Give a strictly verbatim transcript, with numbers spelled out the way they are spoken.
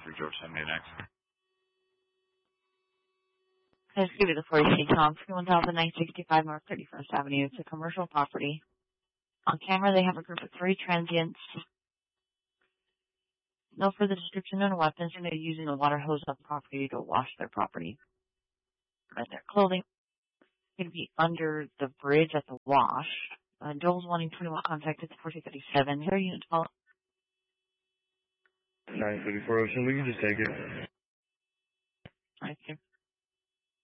George Sunday next. Let's give you the forty-eight Tom, one thousand nine hundred sixty-five North thirty-first Avenue. It's a commercial property. On camera, they have a group of three transients. No further description on weapons, and they're using a water hose on the property to wash their property. And their clothing is going to be under the bridge at the wash. Uh, Joel's wanting twenty-one contact at the forty thirty-seven. Here, unit call. nine thirty-four Ocean, we can just take it. All right, sir.